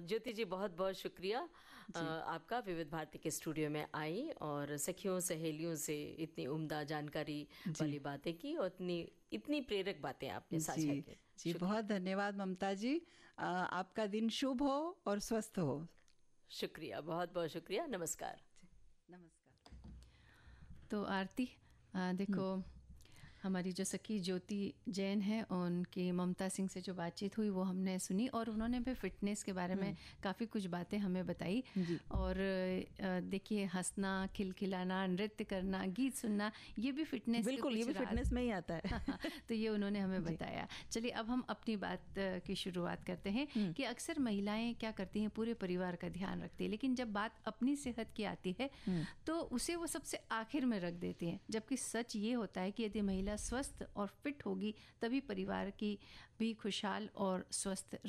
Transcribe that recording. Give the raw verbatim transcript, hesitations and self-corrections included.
ज्योति जी, बहुत बहुत शुक्रिया आ, आपका विविध भारती के स्टूडियो में आई और सखियों सहेलियों से इतनी उम्दा जानकारी वाली बातें की और इतनी इतनी प्रेरक बातें आपने साझा की। जी, बहुत धन्यवाद ममता जी। आ, आपका दिन शुभ हो और स्वस्थ हो। शुक्रिया, बहुत बहुत शुक्रिया। नमस्कार। नमस्कार। तो आरती, आ, देखो हमारी जो सखी ज्योति जैन है उनकी ममता सिंह से जो बातचीत हुई वो हमने सुनी और उन्होंने भी फिटनेस के बारे में काफ़ी कुछ बातें हमें बताई। और देखिए, हंसना, खिलखिलाना, नृत्य करना, गीत सुनना, ये भी फिटनेस, बिल्कुल, ये भी फिटनेस में ही आता है। तो ये उन्होंने हमें बताया। चलिए अब हम अपनी बात की शुरुआत करते हैं कि अक्सर महिलाएं क्या करती हैं, पूरे परिवार का ध्यान रखती है, लेकिन जब बात अपनी सेहत की आती है तो उसे वो सबसे आखिर में रख देती हैं। जबकि सच ये होता है कि यदि महिला स्वस्थ और फिट होगी तभी परिवार की भी खुशहाल और स्वस्थ